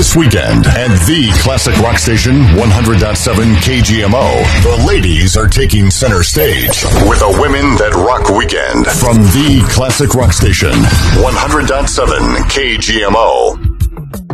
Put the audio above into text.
This weekend at the Classic Rock Station 100.7 KGMO, the ladies are taking center stage with a Women That Rock weekend from the Classic Rock Station 100.7 KGMO.